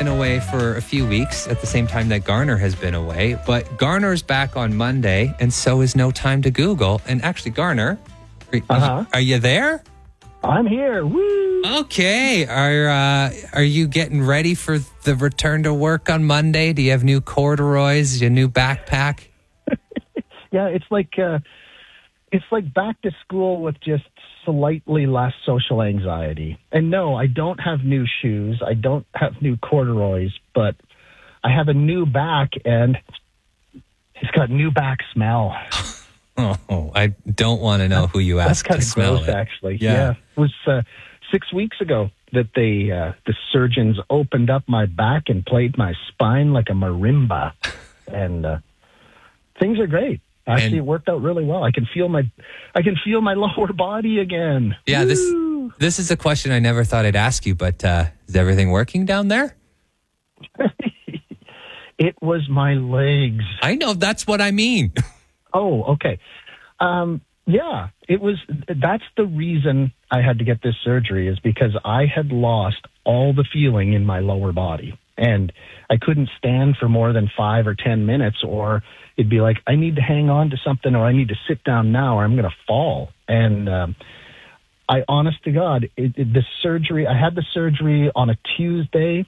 been away for a few weeks at the same time that Garner has been away. But Garner's back on Monday, and so is No Time to Google. And actually, Garner, are you there? I'm here. Woo! Okay. Are you getting ready for the return to work on Monday? Do you have new corduroys, your new backpack? Yeah, it's like back to school with just slightly less social anxiety. And no, I don't have new shoes. I don't have new corduroys, but I have a new back, and it's got new back smell. Oh, I don't want to know who you asked to smell gross, it. Actually. Yeah. It was 6 weeks ago that the surgeons opened up my back and played my spine like a marimba. And things are great. Actually, it worked out really well. I can feel my lower body again. Yeah, Woo! this is a question I never thought I'd ask you, but is everything working down there? It was my legs. I know, that's what I mean. Oh, okay. Yeah, it was. That's the reason I had to get this surgery, is because I had lost all the feeling in my lower body, and I couldn't stand for more than 5 or 10 minutes, or it'd be like, I need to hang on to something, or I need to sit down now, or I'm going to fall. And I, honest to God, the surgery. I had the surgery on a Tuesday.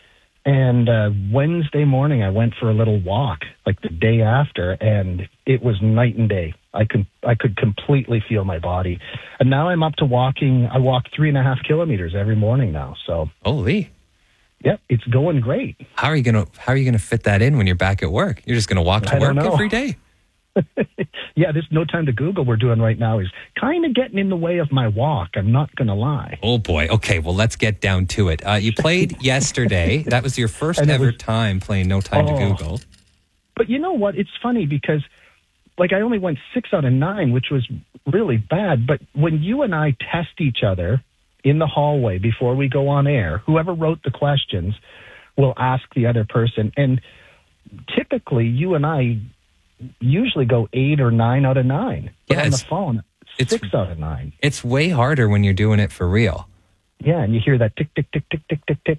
And Wednesday morning, I went for a little walk, like the day after, and it was night and day. I could completely feel my body. And now I'm up to walking. I walk 3.5 kilometers every morning now. So, holy, yep, it's going great. How are you gonna fit that in when you're back at work? You're just gonna walk to work every day? Yeah, this No Time to Google we're doing right now is kind of getting in the way of my walk. I'm not going to lie. Oh, boy. Okay, well, let's get down to it. You played yesterday. That was your first ever time playing No Time to Google. But you know what? It's funny because, like, I only went 6 out of 9, which was really bad. But when you and I test each other in the hallway before we go on air, whoever wrote the questions will ask the other person. And typically, you and I usually go 8 or 9 out of 9. But on the phone, it's 6 out of 9. It's way harder when you're doing it for real. Yeah, and you hear that tick, tick, tick, tick, tick, tick, tick.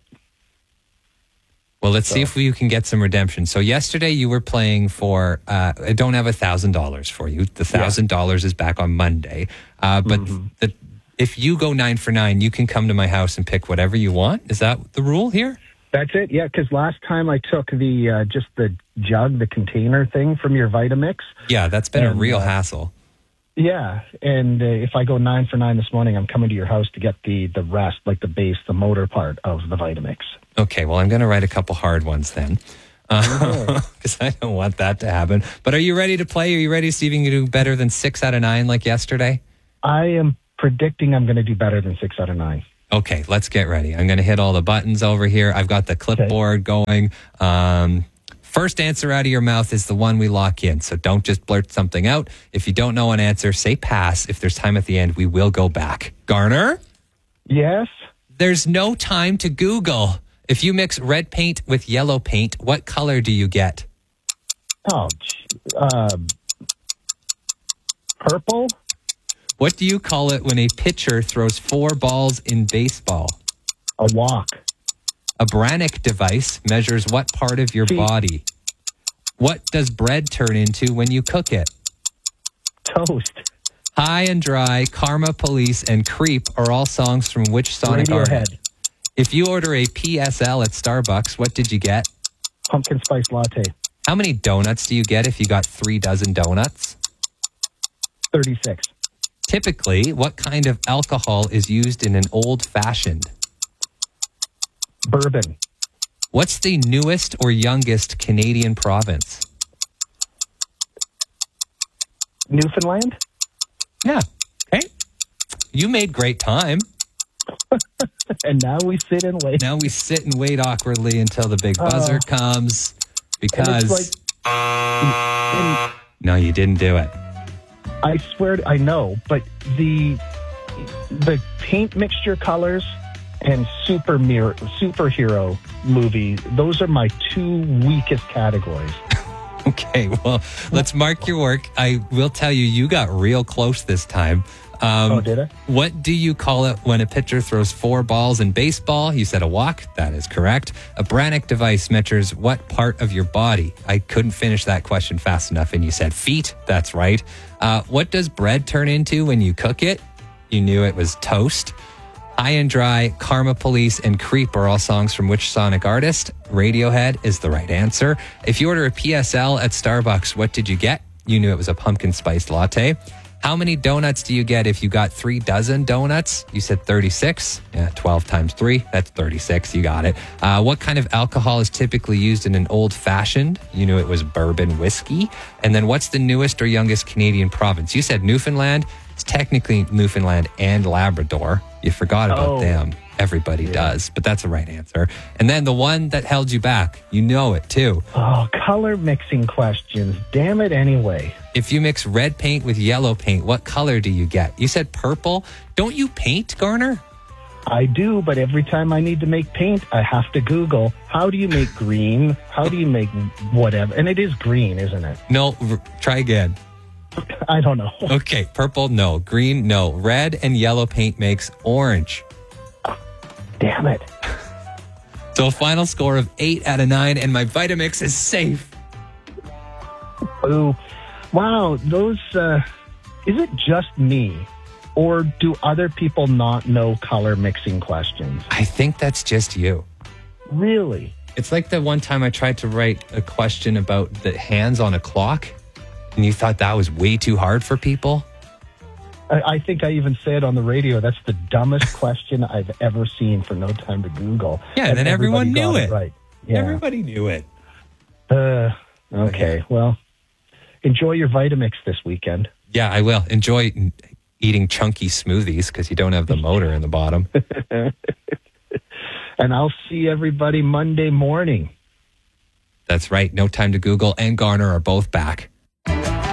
Well, let's see if you can get some redemption. So yesterday you were playing for, I don't have $1,000 for you. The $1,000 is back on Monday. But if you go 9 for 9, you can come to my house and pick whatever you want. Is that the rule here? That's it, yeah, because last time I took the just the jug, the container thing from your Vitamix. Yeah, that's been a real hassle. Yeah, and if I go 9 for 9 this morning, I'm coming to your house to get the rest, like the base, the motor part of the Vitamix. Okay, well, I'm going to write a couple hard ones then, because I don't want that to happen. But are you ready to play? Are you ready to see if you can do better than 6 out of 9 like yesterday? I am predicting I'm going to do better than 6 out of 9. Okay, let's get ready. I'm going to hit all the buttons over here. I've got the clipboard going. First answer out of your mouth is the one we lock in. So don't just blurt something out. If you don't know an answer, say pass. If there's time at the end, we will go back. Garner? Yes? There's no time to Google. If you mix red paint with yellow paint, what color do you get? Purple? What do you call it when a pitcher throws 4 balls in baseball? A walk. A Brannick device measures what part of your body? What does bread turn into when you cook it? Toast. High and Dry, Karma Police, and Creep are all songs from which Sonic artist? If you order a PSL at Starbucks, what did you get? Pumpkin spice latte. How many donuts do you get if you got 3 dozen donuts? 36. Typically, what kind of alcohol is used in an old-fashioned? Bourbon. What's the newest or youngest Canadian province? Newfoundland? Yeah. Okay. You made great time. And now we sit and wait. Now we sit and wait awkwardly until the big buzzer comes because... No, you didn't do it. I swear, I know, but the paint mixture colors and superhero movie, those are my 2 weakest categories. Okay, well, let's mark your work. I will tell you, you got real close this time. Did I? What do you call it when a pitcher throws 4 balls in baseball? You said a walk. That is correct. A Brannick device measures what part of your body? I couldn't finish that question fast enough, and you said feet. That's right. What does bread turn into when you cook it? You knew it was toast. High and Dry, Karma Police, and Creep are all songs from which Sonic artist? Radiohead is the right answer. If you order a PSL at Starbucks, what did you get? You knew it was a pumpkin spiced latte. How many donuts do you get if you got 3 dozen donuts? You said 36. Yeah, 12 times 3. That's 36. You got it. What kind of alcohol is typically used in an old-fashioned? You knew it was bourbon whiskey. And then what's the newest or youngest Canadian province? You said Newfoundland. It's technically Newfoundland and Labrador. You forgot about them. Everybody does, but that's the right answer. And then the one that held you back, you know it too. Oh, color mixing questions. Damn it anyway. If you mix red paint with yellow paint, what color do you get? You said purple. Don't you paint, Garner? I do, but every time I need to make paint, I have to Google, how do you make green? How do you make whatever? And it is green, isn't it? No, try again. I don't know. Okay, purple, no. Green, no. Red and yellow paint makes orange. Damn it. So a final score of 8 out of 9, and my Vitamix is safe. Ooh. Wow, those, is it just me? Or do other people not know color mixing questions? I think that's just you. Really? It's like the one time I tried to write a question about the hands on a clock, and you thought that was way too hard for people. I think I even said on the radio, that's the dumbest question I've ever seen for No Time to Google. Yeah, and then everyone knew it. Right. Yeah. Everybody knew it. Okay, well, enjoy your Vitamix this weekend. Yeah, I will. Enjoy eating chunky smoothies because you don't have the motor in the bottom. And I'll see everybody Monday morning. That's right. No Time to Google and Garner are both back.